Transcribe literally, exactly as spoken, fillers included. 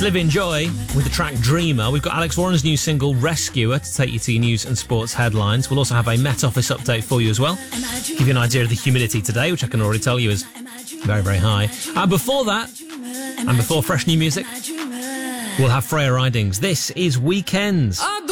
Live Enjoy with the track Dreamer. We've got Alex Warren's new single Rescuer to take you to your news and sports headlines. We'll also have a Met Office update for you as well. Give you an idea of the humidity today, which I can already tell you is very, very high. And before that, and before fresh new music, we'll have Freya Ridings. This is Weekends.